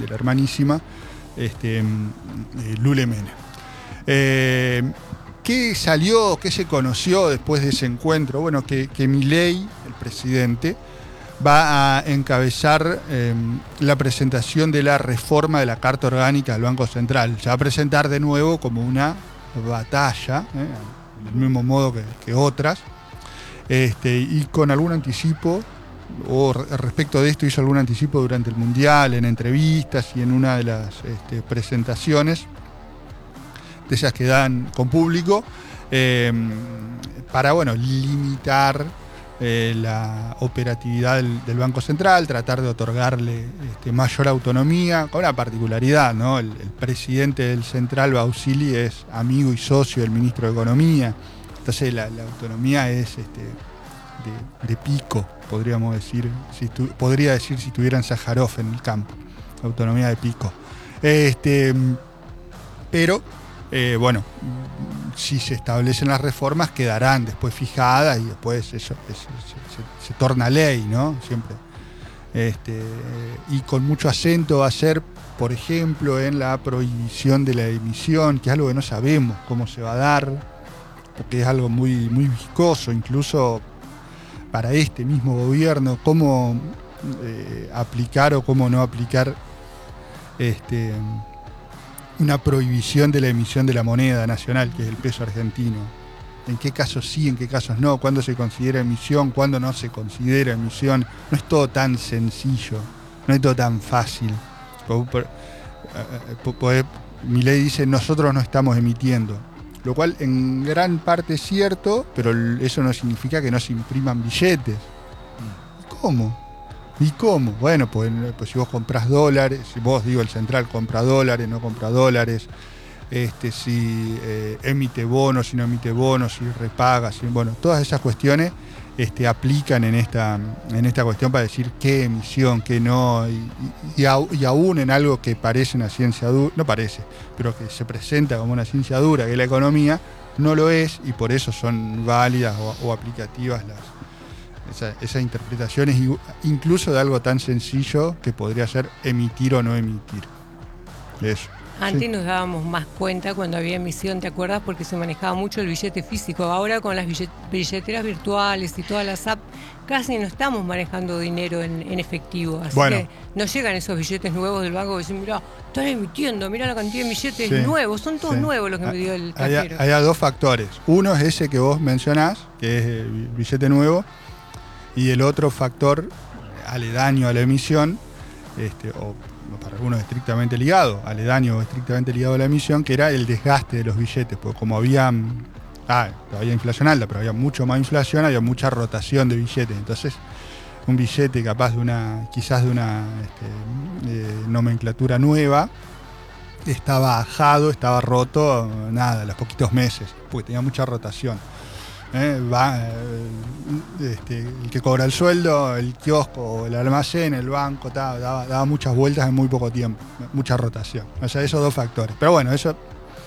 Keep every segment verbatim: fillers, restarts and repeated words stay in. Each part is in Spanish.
de la hermanísima este, eh, Lule Menem. Eh, ¿Qué salió, qué se conoció después de ese encuentro? Bueno, que, que Milei, el presidente, va a encabezar eh, la presentación de la reforma de la Carta Orgánica del Banco Central. Se va a presentar de nuevo como una batalla, eh, del mismo modo que, que otras, este, y con algún anticipo, o respecto de esto hizo algún anticipo durante el Mundial, en entrevistas y en una de las este, presentaciones, de esas que dan con público, eh, para bueno, limitar eh, la operatividad del, del Banco Central, tratar de otorgarle este, mayor autonomía, con una particularidad, ¿no? El, el presidente del Central, Bausili, es amigo y socio del ministro de Economía, entonces la, la autonomía es este, de, de pico, podríamos decir, si tu, podría decir si tuvieran Sájarov en el campo, autonomía de pico. Este, pero, eh, bueno, si se establecen las reformas quedarán después fijadas y después eso es, se, se, se torna ley, ¿no? Siempre. Este, y con mucho acento va a ser, por ejemplo, en la prohibición de la emisión, que es algo que no sabemos cómo se va a dar, porque es algo muy, muy viscoso, incluso para este mismo gobierno, cómo eh, aplicar o cómo no aplicar este, una prohibición de la emisión de la moneda nacional, que es el peso argentino. En qué casos sí, en qué casos no, cuándo se considera emisión, cuándo no se considera emisión. No es todo tan sencillo, no es todo tan fácil. Milei dice, nosotros no estamos emitiendo, lo cual en gran parte es cierto, pero eso no significa que no se impriman billetes. ¿Cómo? ¿Y cómo? Bueno, pues, pues si vos comprás dólares, si vos, digo, el Central compra dólares, no compra dólares, este, si eh, emite bonos, si no emite bonos, si repaga, si, bueno, todas esas cuestiones este, aplican en esta, en esta cuestión para decir qué emisión, qué no, y, y, y aún en algo que parece una ciencia dura, no parece, pero que se presenta como una ciencia dura, que es la economía, no lo es, y por eso son válidas o, o aplicativas las Esa, esas interpretaciones, incluso de algo tan sencillo que podría ser emitir o no emitir. Eso. Antes Sí. nos dábamos más cuenta cuando había emisión, ¿te acuerdas? Porque se manejaba mucho el billete físico. Ahora con las billet- billeteras virtuales y todas las apps, casi no estamos manejando dinero en, en efectivo. Así bueno. que no llegan esos billetes nuevos del banco que dicen, mirá, están emitiendo, mirá la cantidad de billetes Sí. nuevos. Son todos Sí. nuevos los que me dio el hay, cajero. hay dos factores. Uno es ese que vos mencionás, que es el billete nuevo, y el otro factor aledaño a la emisión, este, o para algunos estrictamente ligado, aledaño o estrictamente ligado a la emisión, que era el desgaste de los billetes, porque como había, ah, había inflación alta, pero había mucho más inflación, había mucha rotación de billetes, entonces un billete capaz de una, quizás de una este, eh, nomenclatura nueva, estaba ajado, estaba roto, nada, a los poquitos meses, porque tenía mucha rotación. Eh, va, eh, este, el que cobra el sueldo, el kiosco, el almacén, el banco, ta, daba, daba muchas vueltas en muy poco tiempo, mucha rotación. O sea, esos dos factores. Pero bueno, eso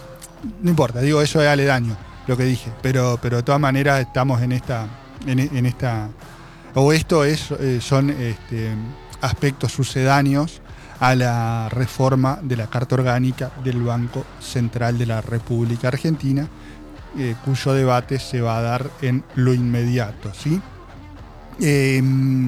no importa, digo, eso es aledaño, lo que dije. Pero, pero de todas maneras estamos en esta, en, en esta, o esto es, eh, son este, aspectos sucedáneos a la reforma de la Carta Orgánica del Banco Central de la República Argentina, Eh, cuyo debate se va a dar en lo inmediato, ¿sí? Eh,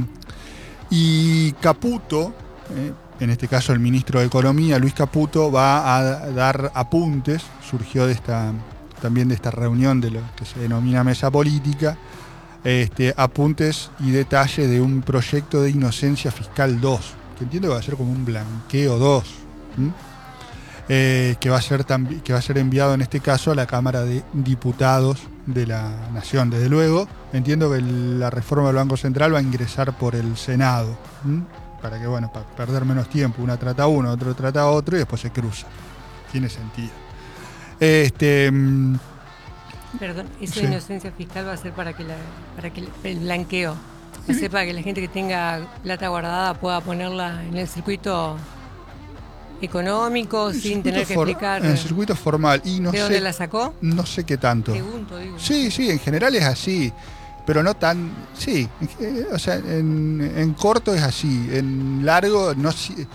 y Caputo, eh, en este caso el ministro de Economía, Luis Caputo, va a dar apuntes, surgió de esta, también de esta reunión de lo que se denomina mesa política, este, apuntes y detalles de un proyecto de inocencia fiscal dos, que entiendo que va a ser como un blanqueo dos, ¿sí? Eh, que va a ser tambi- que va a ser enviado en este caso a la Cámara de Diputados de la Nación. Desde luego, entiendo que la reforma del Banco Central va a ingresar por el Senado, ¿m? Para que, bueno, para perder menos tiempo, una trata a uno, otro trata a otro y después se cruza. Tiene sentido. Este, Perdón, eso sí. de inocencia fiscal va a ser para que, la, para que el blanqueo, va a ser para que la gente que tenga plata guardada pueda ponerla en el circuito económico, el sin tener que for- explicar en el circuito formal. Y no de sé, dónde la sacó. No sé qué tanto. Pregunto, digo. Sí, sí, en general es así, pero no tan... Sí, o sea, en, en corto es así, en largo no,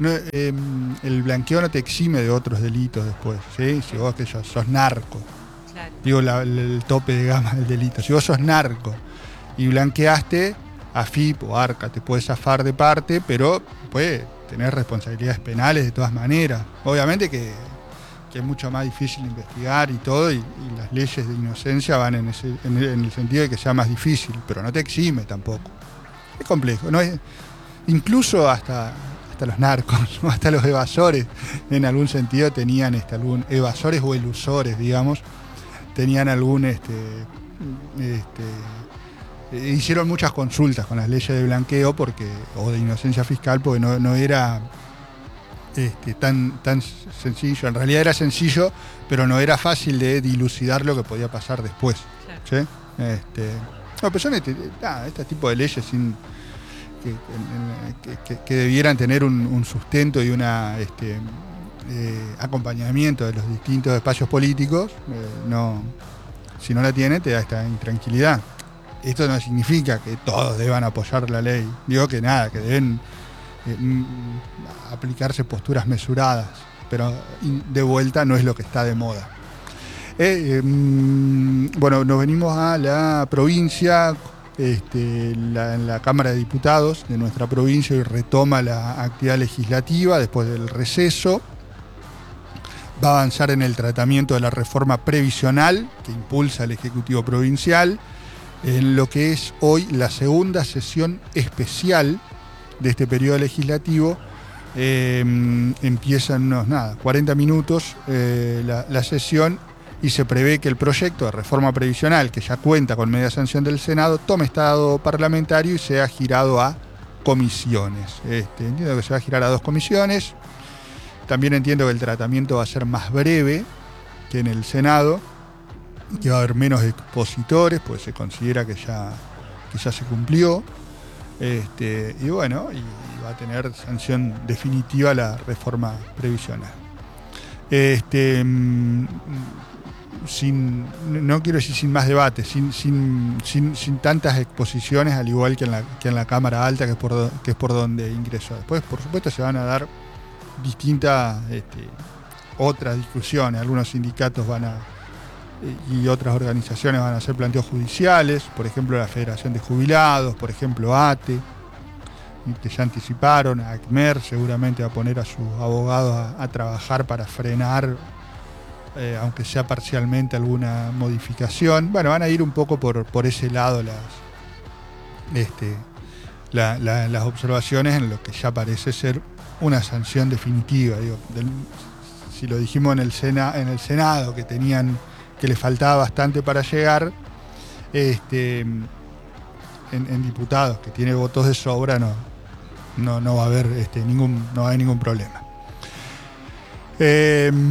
no, eh, el blanqueo no te exime de otros delitos después, ¿sí? Si vos que sos, sos narco, claro. Digo la, el, el tope de gama del delito, si vos sos narco y blanqueaste, A F I P o ARCA te puede zafar de parte, pero puede tener responsabilidades penales de todas maneras. Obviamente que, que es mucho más difícil investigar y todo, y, y las leyes de inocencia van en, ese, en, el, en el sentido de que sea más difícil, pero no te exime tampoco. Es complejo, ¿no? Es, incluso hasta, hasta los narcos, ¿no? Hasta los evasores, en algún sentido tenían este, algún evasores o elusores, digamos, tenían algún este, este eh, hicieron muchas consultas con las leyes de blanqueo porque o de inocencia fiscal porque no, no era este, tan, tan sencillo. En realidad era sencillo, pero no era fácil de dilucidar lo que podía pasar después. Claro. ¿Sí? Este, no, pero son este, ah, este tipo de leyes sin, que, que, que, que debieran tener un, un sustento y una este, eh, acompañamiento de los distintos espacios políticos. Eh, no, si no la tiene, te da esta intranquilidad. Esto no significa que todos deban apoyar la ley. Digo que nada, que deben eh, m- aplicarse posturas mesuradas, pero de vuelta no es lo que está de moda. Eh, eh, bueno, nos venimos a la provincia, este, la, en la Cámara de Diputados de nuestra provincia y retoma la actividad legislativa después del receso. Va a avanzar en el tratamiento de la reforma previsional que impulsa el Ejecutivo Provincial, en lo que es hoy la segunda sesión especial de este periodo legislativo. Eh, empieza en unos nada, cuarenta minutos eh, la, la sesión y se prevé que el proyecto de reforma previsional, que ya cuenta con media sanción del Senado, tome estado parlamentario y sea girado a comisiones. Este, entiendo que se va a girar a dos comisiones. También entiendo que el tratamiento va a ser más breve que en el Senado, que va a haber menos expositores, pues se considera que ya, que ya se cumplió. Este, y bueno, y, y va a tener sanción definitiva la reforma previsional. Este, sin, no quiero decir sin más debate, sin, sin, sin, sin tantas exposiciones, al igual que en la, que en la Cámara Alta, que es, por, que es por donde ingresó. Después, por supuesto, se van a dar distintas este, otras discusiones. Algunos sindicatos van a y otras organizaciones van a hacer planteos judiciales, por ejemplo la Federación de Jubilados, por ejemplo A T E, que ya anticiparon, A C M E R seguramente va a poner a sus abogados a, a trabajar para frenar, eh, aunque sea parcialmente, alguna modificación. Bueno, van a ir un poco por, por ese lado las, este, la, la, las observaciones en lo que ya parece ser una sanción definitiva. Digo, del, si lo dijimos en el, Sena, en el Senado, que tenían que le faltaba bastante para llegar, este, en, en diputados, que tiene votos de sobra, no, no, no va a haber este, ningún, no hay ningún problema. Eh,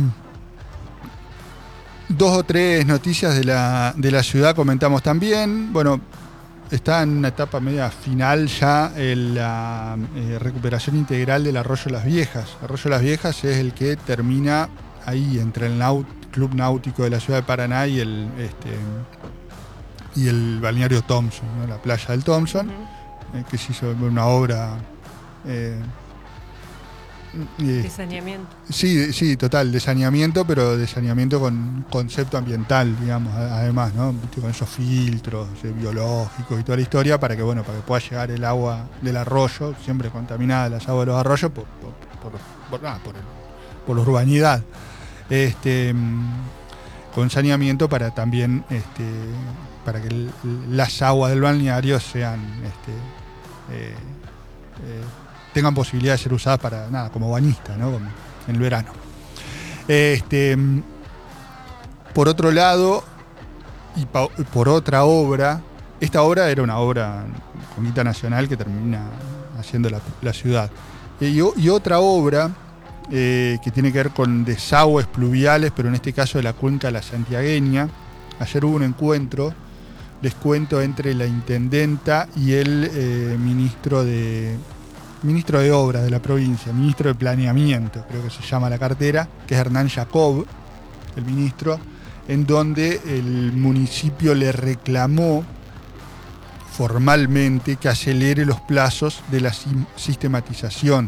dos o tres noticias de la, de la ciudad comentamos también. Bueno, está en una etapa media final ya el, la eh, recuperación integral del Arroyo Las Viejas. Arroyo Las Viejas es el que termina ahí entre el Naut Club Náutico de la ciudad de Paraná y el este y el balneario Thompson, ¿no? La playa del Thompson, uh-huh. eh, que se hizo una obra eh, eh, de saneamiento. Sí, sí, total, de saneamiento, pero de saneamiento con concepto ambiental, digamos, además, ¿no? Con esos filtros eh, biológicos y toda la historia para que, bueno, para que pueda llegar el agua del arroyo, siempre contaminada las aguas de los arroyos por por por, por, nada, por, el, por la urbanidad. Este, con saneamiento para también este, para que el, las aguas del balneario sean este, eh, eh, tengan posibilidad de ser usadas para nada como bañistas, ¿no? Como en el verano. Este, por otro lado y pa, por otra obra, esta obra era una obra con guita nacional que termina haciendo la, la ciudad y, y otra obra Eh, que tiene que ver con desagües pluviales, pero en este caso de la cuenca La Santiagueña. Ayer hubo un encuentro, les cuento, entre la intendenta y el eh, ministro de ministro de Obras de la provincia, ministro de Planeamiento, creo que se llama la cartera, que es Hernán Jacob, el ministro, en donde el municipio le reclamó formalmente que acelere los plazos de la sistematización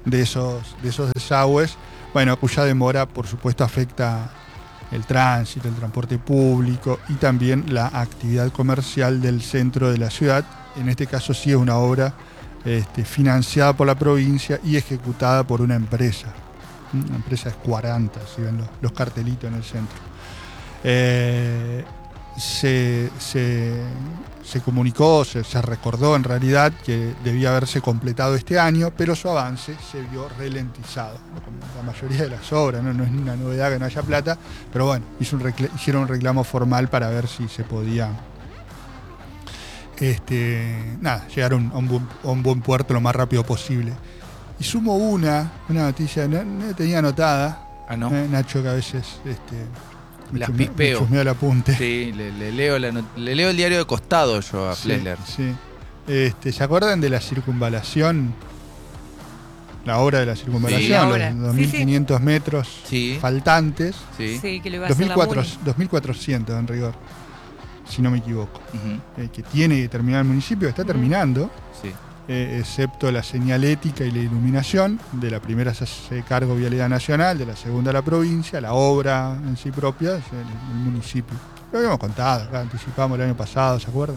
de esos, de esos desagües, bueno, cuya demora, por supuesto, afecta el tránsito, el transporte público y también la actividad comercial del centro de la ciudad. En este caso sí es una obra este, financiada por la provincia y ejecutada por una empresa. Una empresa Escuaranta, si ven los, los cartelitos en el centro. Eh, se, se, se comunicó, se, se recordó en realidad que debía haberse completado este año, pero su avance se vio ralentizado, como la mayoría de las obras, ¿no? No es una novedad que no haya plata, pero bueno, hizo un recl- hicieron un reclamo formal para ver si se podía este, nada, llegar a un, a, un buen, a un buen puerto lo más rápido posible. Y sumo una, una noticia, no, no tenía anotada, ah, ¿no? eh, Nacho, que a veces este, me las chusmea, pispeo. me chusmea el apunte. Sí, le, le, leo la not- le leo el diario de costado yo a Sí, Flesler. sí. Este, ¿se acuerdan de la circunvalación? La obra de la circunvalación, Sí, la obra. los dos mil quinientos Sí, sí. metros Sí. faltantes. Sí. Sí, que lo iba a dos hacer mil la cuatrocientos, Muni. dos mil cuatrocientos en rigor, si no me equivoco. Ujú. Eh, que tiene que terminar el municipio, está Ujú. terminando. Sí. Eh, excepto la señalética y la iluminación. De la primera se hace cargo Vialidad Nacional, de la segunda la provincia, la obra en sí propia es el, el municipio. Lo habíamos contado, lo anticipamos el año pasado, ¿se acuerdan?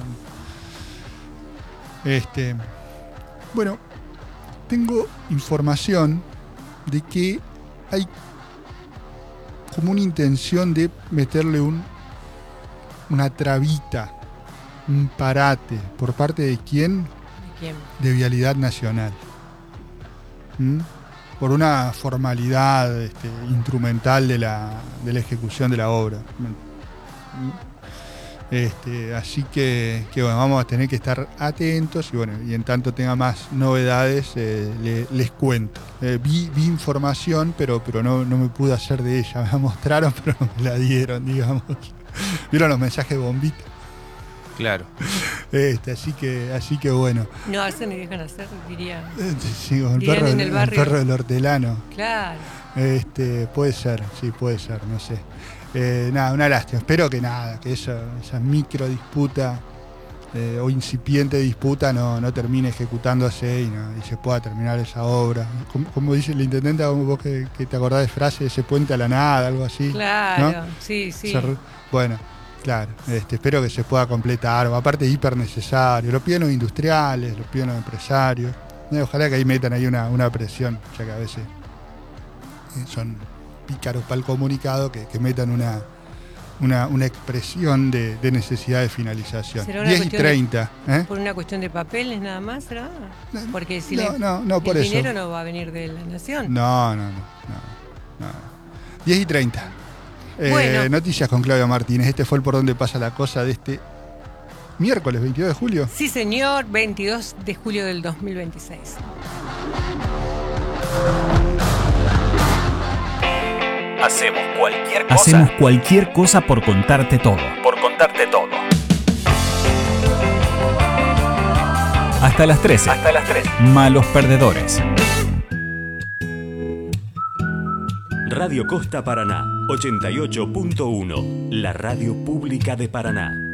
Este, bueno, tengo información de que hay como una intención de meterle un, una trabita, un parate, ¿por parte de quién? ¿Quién? De Vialidad Nacional. ¿Mm? Por una formalidad este, instrumental de la, de la ejecución de la obra. ¿Mm? Este, así que, que bueno, vamos a tener que estar atentos y bueno, y en tanto tenga más novedades eh, le, les cuento. Eh, vi, vi información, pero, pero no, no me pude hacer de ella. Me la mostraron, pero no me la dieron, digamos. ¿Vieron los mensajes bombita? Claro. Este, así que, así que bueno. No hacen ni dejan hacer, diría. Sí, como el Dirían perro, en del, el el barrio. perro del hortelano. Claro. Este, puede ser, sí, puede ser, no sé. Eh, nada, una lástima. Espero que nada, que esa, esa micro disputa eh, o incipiente disputa no, no termine ejecutándose y, no, y se pueda terminar esa obra. Como, como dice el intendente, vos que, que te acordás de frase, ese puente a la nada, algo así. Claro, ¿no? sí, sí. Se re- bueno, claro, este, espero que se pueda completar. Aparte, hiper necesario. Lo piden los industriales, lo piden los empresarios. Eh, ojalá que ahí metan ahí una, una presión, ya que a veces eh, son pícaros para el comunicado, que, que metan una, una, una expresión de, de necesidad de finalización. ¿Será una diez y cuestión de- treinta. ¿eh? ¿Por una cuestión de papeles nada más, será? Porque si No, le- no, no, por el eso. dinero no va a venir de la nación. No, no, no. no, no. diez y treinta. Eh, Bueno. Noticias con Claudio Martínez. Este fue el Por Donde Pasa la Cosa de este miércoles veintidós de julio. Sí, señor, veintidós de julio del dos mil veintiséis. Hacemos cualquier cosa Hacemos cualquier cosa por contarte todo. por contarte todo. Hasta las trece. Hasta las tres. Malos perdedores. Radio Costa Paraná, ochenta y ocho punto uno, la radio pública de Paraná.